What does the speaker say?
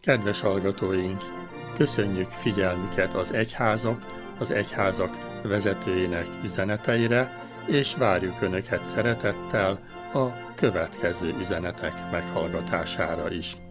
Kedves hallgatóink! Köszönjük figyelmüket az egyházak vezetőinek üzeneteire, és várjuk Önöket szeretettel a következő üzenetek meghallgatására is.